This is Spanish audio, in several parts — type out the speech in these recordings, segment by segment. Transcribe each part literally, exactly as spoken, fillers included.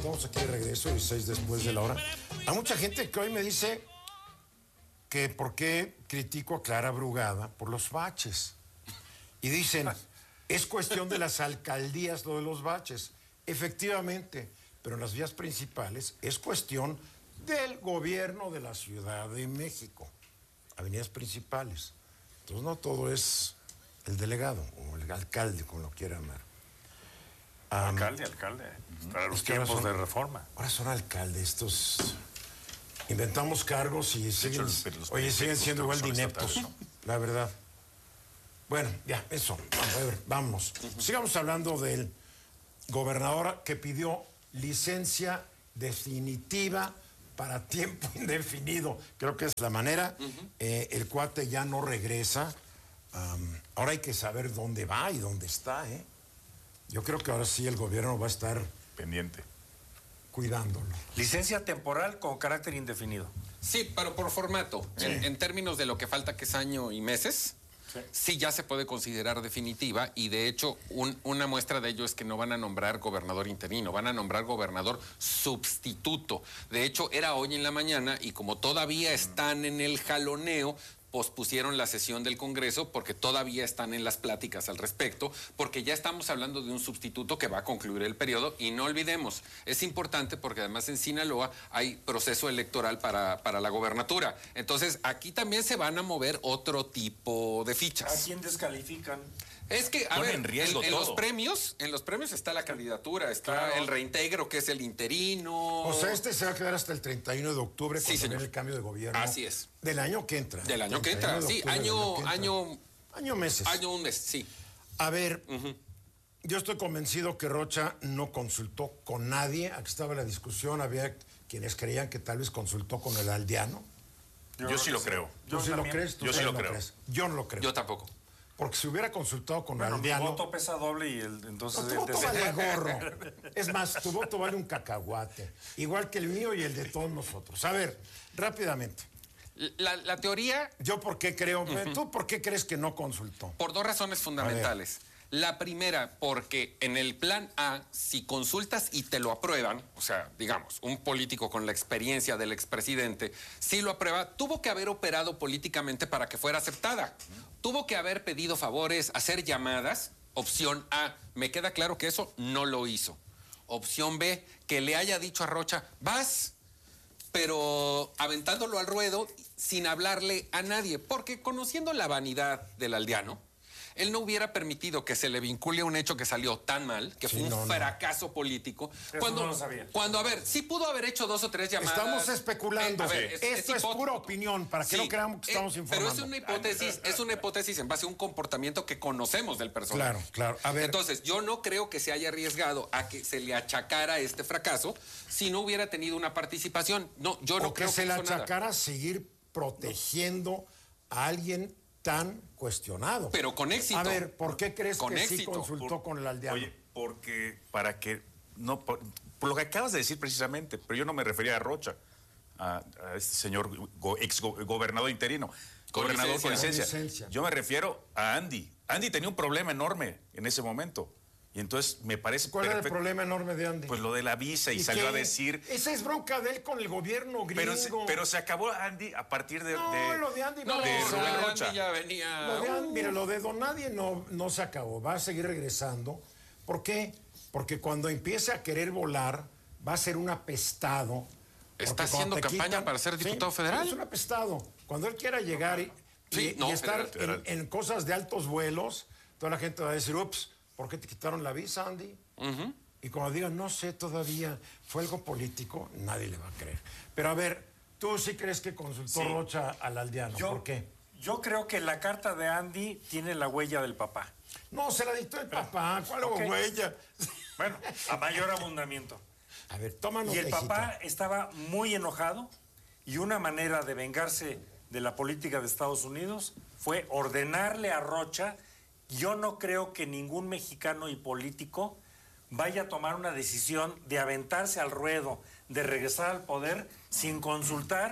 Estamos aquí de regreso, dieciséis después de la hora. Hay mucha gente que hoy me dice que por qué critico a Clara Brugada por los baches. Y dicen, es cuestión de las alcaldías lo de los baches. Efectivamente, pero en las vías principales es cuestión del gobierno de la Ciudad de México. Avenidas principales. Entonces no todo es el delegado o el alcalde, como lo quiera llamar. Um, alcalde, alcalde. Para los tiempos son, de reforma. Ahora son alcaldes estos. Inventamos cargos y siguen, hecho, los, los oye, siguen siendo igual de ineptos, ¿no? La verdad. Bueno, ya, eso. Vamos, a ver, vamos. Uh-huh. Sigamos hablando del gobernador que pidió licencia definitiva para tiempo indefinido. Creo que es la manera. Uh-huh. Eh, el cuate ya no regresa. Um, ahora hay que saber dónde va y dónde está, ¿eh? Yo creo que ahora sí el gobierno va a estar pendiente, cuidándolo. Licencia temporal con carácter indefinido. Sí, pero por formato. Sí. En, en términos de lo que falta, que es año y meses, sí, sí ya se puede considerar definitiva, y de hecho un, una muestra de ello es que no van a nombrar gobernador interino, van a nombrar gobernador sustituto. De hecho, era hoy en la mañana, y como todavía están en el jaloneo, pospusieron la sesión del Congreso porque todavía están en las pláticas al respecto, porque ya estamos hablando de un sustituto que va a concluir el periodo. Y no olvidemos, es importante porque además en Sinaloa hay proceso electoral para, para la gobernatura. Entonces aquí también se van a mover otro tipo de fichas. ¿A quién descalifican? Es que, a ver, en, en, en los premios, en los premios está la candidatura, está claro, el reintegro, que es el interino. O sea, este se va a quedar hasta el treinta y uno de octubre, cuando sí, viene el cambio de gobierno. Así es. Del año que entra. Del año que entra, sí, año, año, año. Año meses. Año un mes, sí. A ver, uh-huh. Yo estoy convencido que Rocha no consultó con nadie. Aquí estaba la discusión, había quienes creían que tal vez consultó con el aldeano. Yo, yo sí lo creo. ¿Tú sí lo crees? Yo sí lo creo. Yo no lo creo. Yo tampoco. Porque si hubiera consultado con bueno, aldeano... Mi voto pesa doble y el, entonces... No, tu voto vale gorro. Es más, tu voto vale un cacahuate. Igual que el mío y el de todos nosotros. A ver, rápidamente. La, la teoría... ¿Yo por qué creo? Uh-huh. ¿Tú por qué crees que no consultó? Por dos razones fundamentales. La primera, porque en el plan A, si consultas y te lo aprueban, o sea, digamos, un político con la experiencia del expresidente, si lo aprueba, tuvo que haber operado políticamente para que fuera aceptada. Tuvo que haber pedido favores, hacer llamadas. Opción A, me queda claro que eso no lo hizo. Opción B, que le haya dicho a Rocha, vas, pero aventándolo al ruedo sin hablarle a nadie, porque conociendo la vanidad del aldeano, él no hubiera permitido que se le vincule a un hecho que salió tan mal, que sí, fue un no, fracaso no. político. Eso cuando, no lo sabía. Cuando, a ver, sí pudo haber hecho dos o tres llamadas. Estamos especulando. Eh, ver, es, Esto es, es pura opinión, para que sí, no creamos que estamos eh, informando. Pero es una hipótesis, es una hipótesis en base a un comportamiento que conocemos del personaje. Claro, claro. A ver. Entonces, yo no creo que se haya arriesgado a que se le achacara este fracaso si no hubiera tenido una participación. No, yo no o creo que se que le achacara nada. Seguir protegiendo no. a alguien tan cuestionado. Pero con éxito. A ver, ¿por qué crees con que éxito. sí consultó por, con el aldeano? Oye, porque para que no por, por lo que acabas de decir precisamente, pero yo no me refería a Rocha, a, a este señor go, ex go, gobernador interino, con gobernador licencia, con licencia. Con licencia. Yo me refiero a Andy. Andy tenía un problema enorme en ese momento. Y entonces me parece... ¿Cuál era el problema enorme de Andy? Pues lo de la visa y, ¿Y salió qué? a decir... Esa es bronca de él con el gobierno gringo. Pero se, pero se acabó Andy a partir de... No, de, lo de Andy... No, de de Rubén Rocha. Andy ya venía... Lo de Andy, mira, lo de Don Nadie no, no se acabó. Va a seguir regresando. ¿Por qué? Porque cuando empiece a querer volar, va a ser un apestado. ¿Está haciendo campaña quitan, para ser diputado sí, federal? Es un apestado. Cuando él quiera llegar y, sí, y, no, y estar federal, en, en cosas de altos vuelos, toda la gente va a decir, ups, ¿por qué te quitaron la visa, Andy? Uh-huh. Y cuando digan, no sé todavía, fue algo político, nadie le va a creer. Pero a ver, ¿tú sí crees que consultó sí. Rocha al aldeano? Yo, ¿Por qué? Yo creo que la carta de Andy tiene la huella del papá. No, se la dictó el papá. ¿Cuál okay. huella? Bueno, a mayor abundamiento. A ver, tómanos. Y el papá estaba muy enojado y una manera de vengarse de la política de Estados Unidos fue ordenarle a Rocha. Yo no creo que ningún mexicano y político vaya a tomar una decisión de aventarse al ruedo, de regresar al poder sin consultar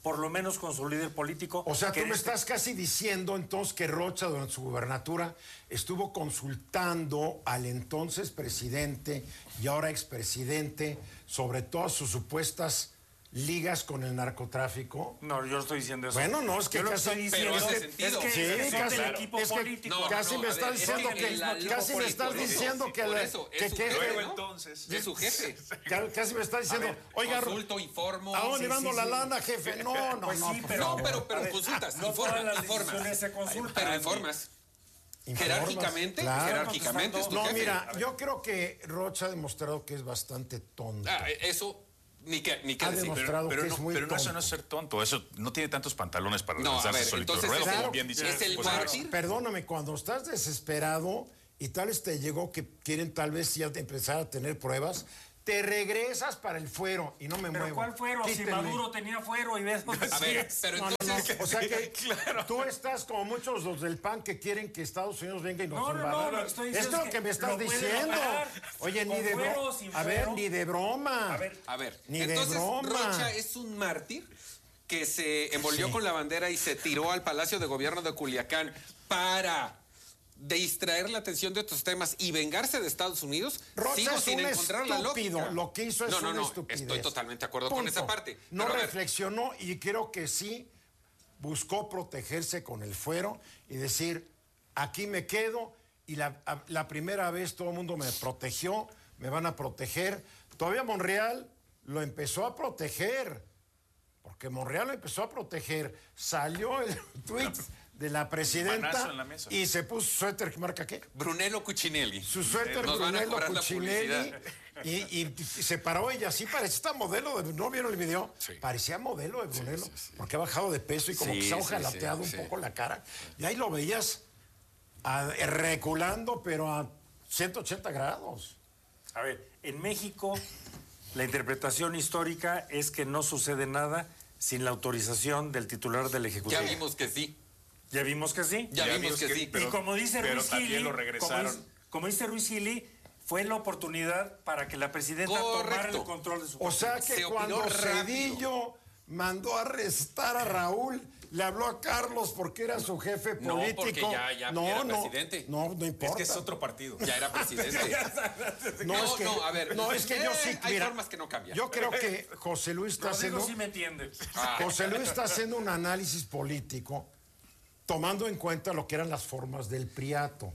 por lo menos con su líder político. O sea, tú que me este- estás casi diciendo entonces que Rocha durante su gubernatura estuvo consultando al entonces presidente y ahora expresidente sobre todas sus supuestas ligas con el narcotráfico. No, yo no estoy diciendo eso. Bueno, no, es que Yo lo casi- estoy pero diciendo hace sentido. es que Sí, es casi- del equipo es que político. No, casi no, me a estás ver, es diciendo que que, el- la- casi por me eso, estás por eso, diciendo que, por la- eso, que, es su que- jefe, Luego ¿no? entonces. Es su jefe. ca- casi me estás diciendo, ver, oiga, Consulto, informo. ¿a dónde sí, mando sí, la sí. lana, jefe? No, no, Pues no, sí, por pero- No, favor. pero, pero A ver, consultas, no informa, todas las informas. decisiones se consultan. Pero informas. Informas, Jerárquicamente, claro. jerárquicamente es tu No, jefe. mira, yo creo que Rocha ha demostrado que es bastante tonto. Ah, eso ni que, ni que Ha decir. demostrado Pero, que no, es muy pero no, eso tonto. no es ser tonto, eso no tiene tantos pantalones para No, a lanzarse ver, solito al entonces ruedo, es como el- bien dice. es el pues, mártir. Perdóname, cuando estás desesperado y tal vez te llegó que quieren tal vez ya empezar a tener pruebas, te regresas para el fuero y no me ¿Pero muevo. cuál fuero? Si Quítenme. Maduro tenía fuero y ves dónde A ver, sí. pero No, no, entonces... no. O sea que tú estás como muchos los del P A N que quieren que Estados Unidos venga y nos No, no, invada. no, lo que estoy Esto diciendo es lo es que que me estás lo pueden diciendo. operar, Oye, ni con de fuero, broma. sin A ver, fuero. ni de broma. A ver, A ver, Ni de entonces broma. Rocha es un mártir que se envolvió Sí. con la bandera y se tiró al Palacio de Gobierno de Culiacán para distraer la atención de otros temas y vengarse de Estados Unidos. Rocha Sigo es sin un encontrar la estúpido. lógica. Lo que hizo es no, no, una no, estupidez. Estoy totalmente de acuerdo con Punto. esa parte. No Pero a ver, reflexionó y creo que sí buscó protegerse con el fuero y decir, aquí me quedo y la, a- la primera vez todo el mundo me protegió, me van a proteger. Todavía Monreal lo empezó a proteger, porque Monreal lo empezó a proteger. Salió el tweet de la presidenta Manazo en la mesa. y se puso suéter que marca qué. Brunello Cucinelli. Su suéter Nos van a Brunello cobrar la Cucinelli publicidad. y, y- y se paró ella así, parecía esta modelo de, ¿no vieron el video? Sí. Parecía modelo de Brunello, porque ha bajado de peso y como Sí, que se ha sí, ojalateado sí, un sí. poco la cara. Y ahí lo veías a- reculando, pero a ciento ochenta grados. A ver, en México la interpretación histórica es que no sucede nada sin la autorización del titular del Ejecutivo. Ya vimos que sí. Ya vimos que sí. Ya, vimos que, sí. pero- y como dice pero Ruiz también Gili, lo como, regresaron. dice, como dice Ruiz Gili, fue la oportunidad para que la presidenta tomara Correcto. el control de su O sea Se que opinó cuando rápido. Cedillo mandó a arrestar a Raúl, le habló a Carlos porque era su jefe No, político. porque ya- ya no, era no, presidente. no, no importa. Es que es otro partido. Ya era presidente. No, No, es que, no, a ver, no, es que yo eh, sí, hay mira, formas que no cambian. Yo creo que José Luis está Rodrigo haciendo, sí me entiende. Ah. José Luis está haciendo un análisis político tomando en cuenta lo que eran las formas del priato.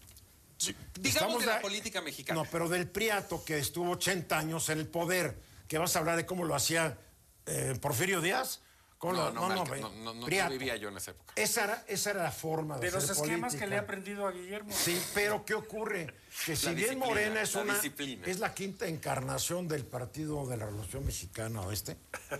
Digamos Estamos de la de- política mexicana. No, pero del priato que estuvo ochenta años en el poder, que vas a hablar de cómo lo hacía eh, Porfirio Díaz. ¿Cómo No, lo- no, me alca- ve- no, no, no Priato. vivía yo en esa época. Esa era, esa era la forma de, De los hacer esquemas política. que le he aprendido a Guillermo. Sí, pero ¿qué ocurre? Que si bien disciplina, Morena es la una disciplina. es la quinta encarnación del Partido de la Revolución Mexicana Oeste,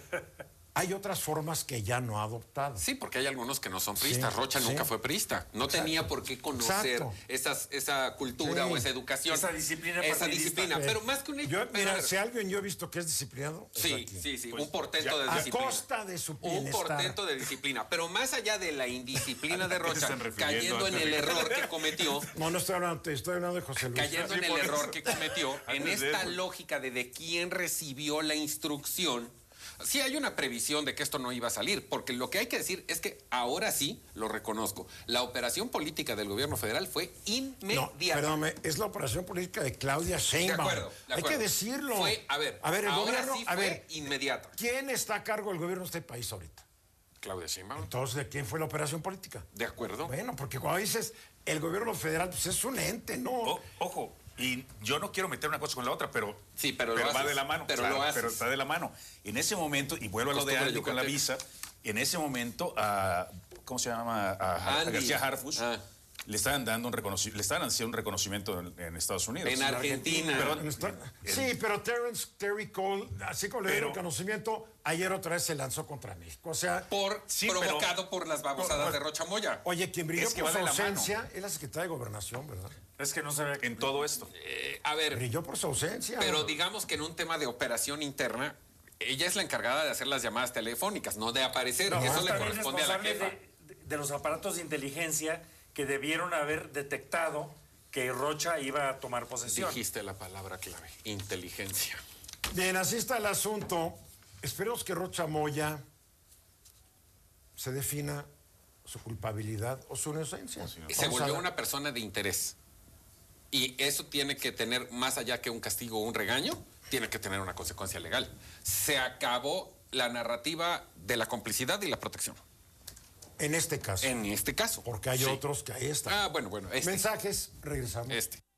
hay otras formas que ya no ha adoptado. Sí, porque hay algunos que no son priistas. Sí, Rocha sí. nunca fue priista. No tenía por qué conocer Exacto. esas, esa cultura Sí. o esa educación. Esa disciplina Esa partidista. disciplina. Sí. Pero más que un Yo, pero a mira, ver, si alguien yo he visto que es disciplinado, es Sí, aquí. sí, sí, Pues, un portento ya- de a disciplina. costa de su Un bienestar. portento de disciplina. Pero más allá de la indisciplina de ¿A qué te Rocha, están refiriendo, cayendo en el Antonio? error que cometió, No, no estoy hablando, te estoy hablando de José Luis. cayendo en Sí, el por error eso. que cometió, en Antes de esta eso. lógica de de quién recibió la instrucción, sí hay una previsión de que esto no iba a salir, porque lo que hay que decir es que ahora sí, lo reconozco, la operación política del gobierno federal fue No, inmediata. perdóname, es la operación política de Claudia de Sheinbaum. acuerdo, de Hay acuerdo. que decirlo. Fue, a ver, a ver, el ahora gobierno, sí a fue ver, inmediata. ¿quién está a cargo del gobierno de este país ahorita? Claudia Sheinbaum, Entonces, ¿de quién fue la operación política? de acuerdo. Bueno, porque cuando dices el gobierno federal, pues es un ente, ¿no? O- ojo, y yo no quiero meter una cosa con la otra, pero, Sí, pero lo va haces, de la mano. pero claro, lo haces. pero está de la mano. En ese momento, y vuelvo a lo de Costumbre Andy con la yucateca. visa, en ese momento a, ¿cómo se llama? A, a Andy. García Harfuch. Ah. Le estaban dando un reconocimiento, le estaban haciendo un reconocimiento en, en Estados Unidos. En Argentina. Perdón, Está- en- sí, pero Terrence, Terry Cole, así como le dieron Pero- conocimiento, ayer otra vez se lanzó contra México. O sea, Por, Sí, provocado por las babosadas Por- de Rocha Moya. oye, quien brilló Es que por va su de la mano. ausencia es la secretaria de Gobernación, ¿verdad? Es que no se ve. en todo esto. Eh, a ver, Brilló por su ausencia. pero digamos que en un tema de operación interna, ella es la encargada de hacer las llamadas telefónicas, no de aparecer. No, Eso le también corresponde a la responsable jefa. de, de- de los aparatos de inteligencia que debieron haber detectado que Rocha iba a tomar posesión. Dijiste la palabra clave, inteligencia. Bien, así está el asunto. Esperemos que Rocha Moya se defina su culpabilidad o su inocencia. Se Vamos volvió a ver. una persona de interés. Y eso tiene que tener, más allá que un castigo o un regaño, tiene que tener una consecuencia legal. Se acabó la narrativa de la complicidad y la protección. En este caso. En este caso. Porque hay sí. otros que ahí están. Ah, bueno, bueno. Este. Mensajes, regresamos. Este.